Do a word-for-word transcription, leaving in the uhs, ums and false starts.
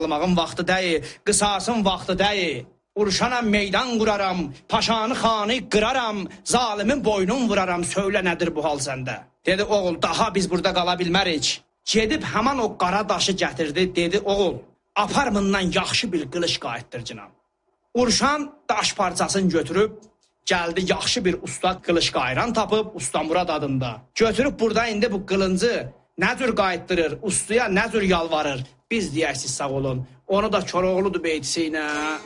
Almağın vaxtı deyil, qısasın vaxtı deyil. Urşanam meydan quraram, paşanı xanı qıraram, zalimin boynun vuraram, söylə nədir bu hal səndə? Dedi, oğul, daha biz burada qala bilmərik. Gedib həman o qara daşı gətirdi, dedi, oğul, aparmından yaxşı bir qılış qayıtdır cinam. Urşan daş parçasını götürüb, gəldi yaxşı bir usta qılış qayran tapıb, Usta Murad adında. Götürüb burada indi bu qılıncı nə cür qayıtdırır, ustaya nə cür yalvarır. Biz deyərsiniz sağ olun, onu da Koroğludur beytisi ilə.